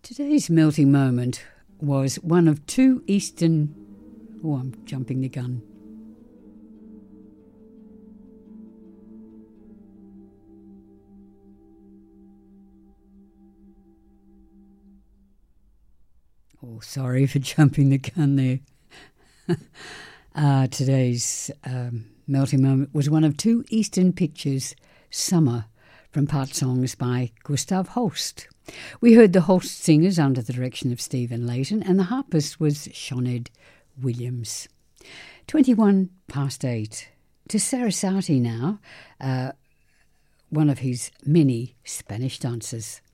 Today's melting moment was one of two Eastern... Oh, I'm jumping the gun. Oh, sorry for jumping the gun there. Today's melting moment was one of two Eastern Pictures' Summer from part songs by Gustav Holst. We heard the Holst singers under the direction of Stephen Layton, and the harpist was Shoned Williams. 8:21. To Sarasate now, one of his many Spanish dancers.